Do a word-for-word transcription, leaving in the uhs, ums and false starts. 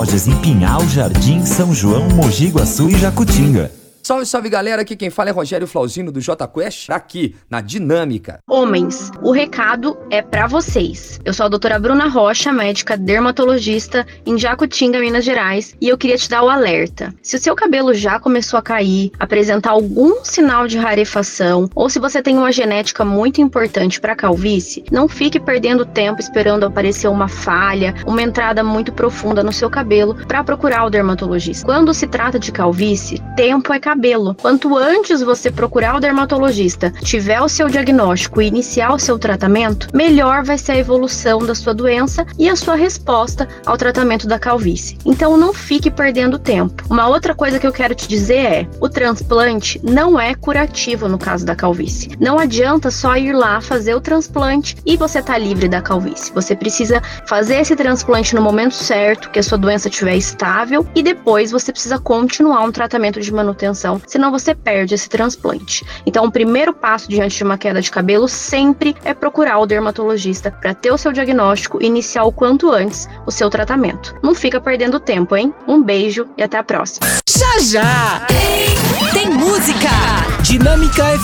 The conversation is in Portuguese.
Lojas em Pinhal, Jardim, São João, Mogi Guaçu e Jacutinga. Salve, salve galera, aqui quem fala é Rogério Flauzino do J Quest, aqui na Dinâmica. Homens, o recado é pra vocês. Eu sou a doutora Bruna Rocha, médica dermatologista em Jacutinga, Minas Gerais, e eu queria te dar o alerta. Se o seu cabelo já começou a cair, apresentar algum sinal de rarefação, ou se você tem uma genética muito importante para calvície, não fique perdendo tempo esperando aparecer uma falha, uma entrada muito profunda no seu cabelo para procurar o dermatologista. Quando se trata de calvície, tempo é cabelo. Quanto antes você procurar o dermatologista, tiver o seu diagnóstico e iniciar o seu tratamento, melhor vai ser a evolução da sua doença e a sua resposta ao tratamento da calvície. Então não fique perdendo tempo. Uma outra coisa que eu quero te dizer é, o transplante não é curativo no caso da calvície. Não adianta só ir lá fazer o transplante e você tá livre da calvície. Você precisa fazer esse transplante no momento certo, que a sua doença estiver estável, e depois você precisa continuar um tratamento de manutenção, senão você perde esse transplante. Então, o primeiro passo diante de uma queda de cabelo sempre é procurar o dermatologista para ter o seu diagnóstico e iniciar o quanto antes o seu tratamento. Não fica perdendo tempo, hein? Um beijo e até a próxima. Já já tem, tem música. Dinâmica